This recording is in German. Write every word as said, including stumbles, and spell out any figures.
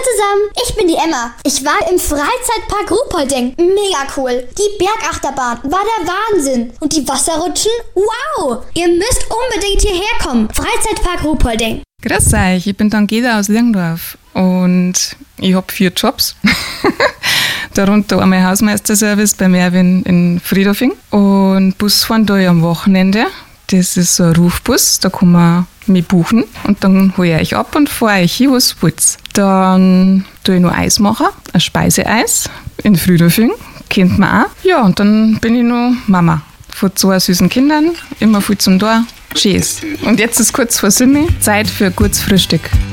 zusammen, ich bin die Emma. Ich war im Freizeitpark Ruhpolding. Mega cool. Die Bergachterbahn war der Wahnsinn. Und die Wasserrutschen? Wow! Ihr müsst unbedingt hierher kommen. Freizeitpark Ruhpolding. Grüß euch, ich bin Dangeda aus Lirgendorf und ich habe vier Jobs. Darunter einmal Hausmeisterservice bei Merwin in Friedhofing und Busfahren da am Wochenende. Das ist so ein Rufbus, da kann man mich buchen und dann hole ich euch ab und fahre euch hin, was wollt. Dann tue ich noch Eis machen, ein Speiseeis in Friedhofing, kennt man auch. Ja, und dann bin ich noch Mama von zwei süßen Kindern, immer viel zum Tor. Tschüss. Und jetzt ist kurz vor Sieben, Zeit für ein gutes Frühstück.